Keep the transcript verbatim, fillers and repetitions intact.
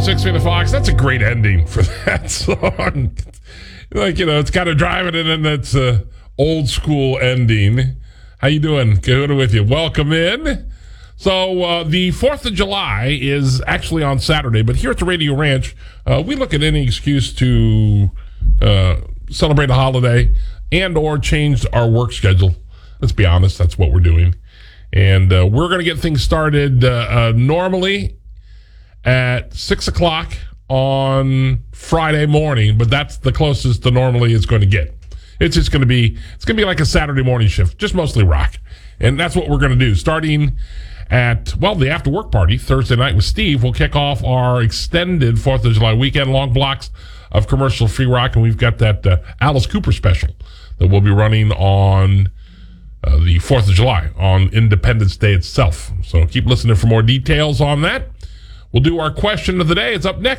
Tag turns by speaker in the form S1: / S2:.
S1: six feet of Fox. That's a great ending for that song. Like, you know, it's kind of driving it, and that's a old school ending. How you doing? Good with you. Welcome in. So uh, the fourth of July is actually on Saturday, but here at the Radio Ranch, uh, we look at any excuse to uh, celebrate a holiday and or change our work schedule. Let's be honest, that's what we're doing. And uh, we're going to get things started uh, uh, normally at six o'clock on Friday morning, but that's the closest to normally it's going to get. It's just going to be, it's going to be like a Saturday morning shift, just mostly rock. And that's what we're going to do. Starting at, well, the after work party, Thursday night with Steve, we'll kick off our extended fourth of July weekend, long blocks of commercial free rock. And we've got that uh, Alice Cooper special that we'll be running on uh, the fourth of July, on Independence Day itself. So keep listening for more details on that. We'll do our question of the day. It's up next.